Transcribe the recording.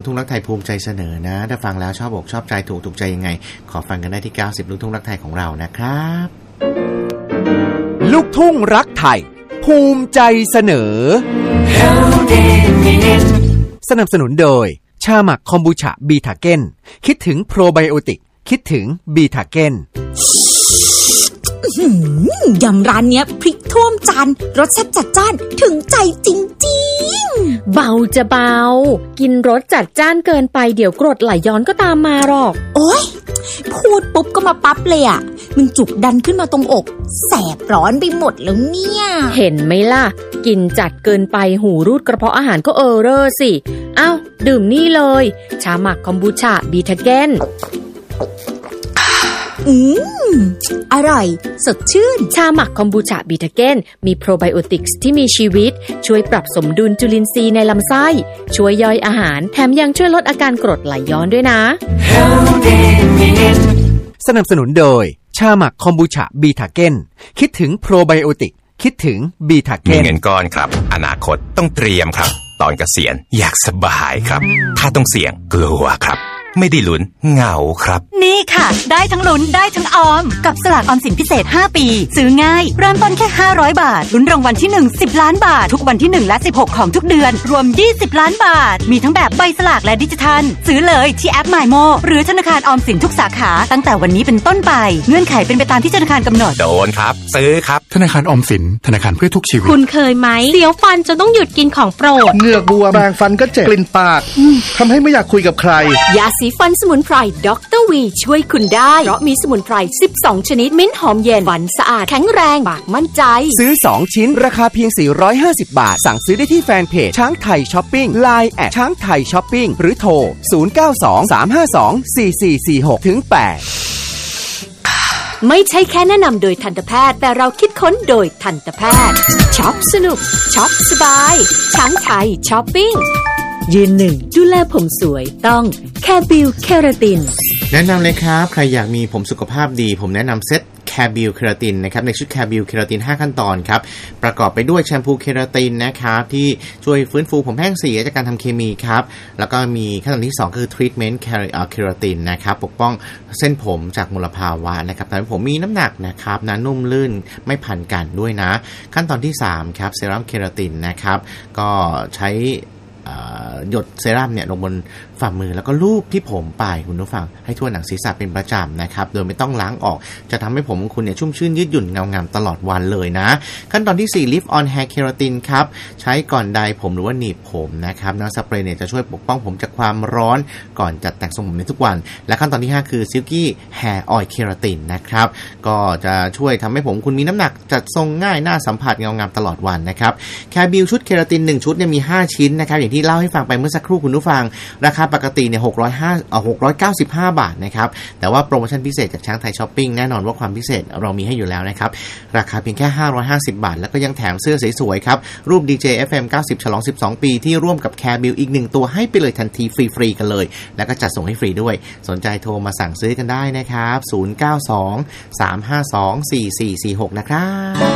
ทุ่งรักไทยภูมิใจเสนอนะถ้าฟังแล้วชอบอกชอบใจถูกใจยังไงขอฟังกันได้ที่90ลูกทุ่งรักไทยของเรานะครับลูกทุ่งรักไทยภูมิใจเสนอสนับสนุนโดยชาหมักคอมบูชาบีทาเก้นคิดถึงโปรไบโอติกคิดถึงบีทาเก้นยำร้านเนี้ยพริกท่วมจานรสแซ่บจัดจ้านถึงใจจริงๆเบาจะเบากินรสจัดจ้านเกินไปเดี๋ยวกรดไหลย้อนก็ตามมาหรอกโอ๊ยพูดปุ๊บก็มาปั๊บเลยอ่ะมันจุกดันขึ้นมาตรงอกแสบร้อนไปหมดแล้วเนี่ยเห็นไหมล่ะกินจัดเกินไปหูรูดกระเพาะอาหารก็เรอสิอ้าวดื่มนี่เลยชาหมักคอมบูชาบีทาเก้นอร่อยสดชื่นชาหมักคอมบูชาบีทาเก้นมีโปรไบโอติกส์ที่มีชีวิตช่วยปรับสมดุลจุลินทรีย์ในลำไส้ช่วยย่อยอาหารแถมยังช่วยลดอาการกรดไหลย้อนด้วยนะสนับสนุนโดยชาหมักคอมบูชาบีทาเก้นคิดถึงโปรไบโอติกคิดถึงบีทาเก้นมีเงินก้อนครับอนาคตต้องเตรียมครับตอนเกษียณอยากสบายครับถ้าต้องเสี่ยงกลัวครับไม่ได้ลุ้นเหงาครับนี่ค่ะได้ทั้งลุ้นได้ทั้งออมกับสลากออมสินพิเศษ5ปีซื้อง่ายเริ่มต้นแค่500บาทลุ้นรางวัลที่1 10ล้านบาททุกวันที่1และ16ของทุกเดือนรวม20ล้านบาทมีทั้งแบบใบสลากและดิจิทัลซื้อเลยที่แอป MyMo หรือธนาคารออมสินทุกสาขาตั้งแต่วันนี้เป็นต้นไปเงื่อนไขเป็นไปตามที่ธนาคารกำหนดโดนครับซื้อครับธนาคารออมสินธนาคารเพื่อทุกชีวิตคุณเคยไหมเสียวฟันจนต้องหยุดกินของโปรดเหงือกบวมแปรงฟันก็เจ็บกลิ่นปากทำให้ไม่อยากคุยกับใครยาสีฟันสมุนไพรดร.วีช่วยคุณได้เพราะมีสมุนไพร12ชนิดมิ้นหอมเย็นฟันสะอาดแข็งแรงปากมั่นใจซื้อ2ชิ้นราคาเพียง450บาทสั่งซื้อได้ที่แฟนเพจช้างไทยช้อปปิ้ง LINE แอดช้างไทยช้อปปิ้งหรือโทร0923524446-8 ไม่ใช่แค่แนะนำโดยทันตแพทย์แต่เราคิดค้นโดยทันตแพทย์ช็อปสนุกช็อปสบายช้างไทยช้อปปิ้งยืนหนึ่งดูแลผมสวยต้องแคบิลเคราตินแนะนำเลยครับใครอยากมีผมสุขภาพดีผมแนะนำเซ็ตแคบิลเคราตินนะครับในชุดแคบิลเคราติน5ขั้นตอนครับประกอบไปด้วยแชมพูเคราตินนะครับที่ช่วยฟื้นฟูผมแห้งเสียจากการทำเคมีครับแล้วก็มีขั้นตอนที่2คือทรีทเมนต์เคราตินนะครับปกป้องเส้นผมจากมลภาวะนะครับทำให้ผมมีน้ำหนักนะครับนุ่มลื่นไม่พันกันด้วยนะขั้นตอนที่3ครับเซรั่มเคราตินนะครับก็ใช้หยดเซรั่มเนี่ยลงบนฝ่ามือแล้วก็ลูบที่ผมปลายคุณผู้ฟังให้ทั่วหนังศีรษะเป็นประจำนะครับโดยไม่ต้องล้างออกจะทำให้ผมของคุณเนี่ยชุ่มชื่นยืดหยุ่นเงางามตลอดวันเลยนะขั้นตอนที่4 Lift on Hair Keratin ครับใช้ก่อนไดผมหรือว่าหนีบผมนะครับน้ำสเปรย์เนี่ยจะช่วยปกป้องผมจากความร้อนก่อนจัดแต่งทรงผมในทุกวันและขั้นตอนที่5คือ Silky Hair Oil Keratin นะครับก็จะช่วยทำให้ผมคุณมีน้ำหนักจัดทรงง่ายน่าสัมผัสเงางามตลอดวันนะครับแคบิลชุดเคราติน1ชุดเนี่ยมี5ชิ้นนะครับอย่างที่เล่าให้ฟังไปเมื่อสักครู่คุณผู้ฟังราคาปกติเนี่ย695บาทนะครับแต่ว่าโปรโมชั่นพิเศษจากช้างไทยช้อปปิ้งแน่นอนว่าความพิเศษเรามีให้อยู่แล้วนะครับราคาเพียงแค่550บาทแล้วก็ยังแถมเสื้อสวยๆครับรูป DJ FM 90ฉลอง12ปีที่ร่วมกับแคบิลอีก1ตัวให้ไปเลยทันทีฟรีๆกันเลยแล้วก็จัดส่งให้ฟรีด้วยสนใจโทรมาสั่งซื้อกันได้นะครับ092 352 4446นะครับ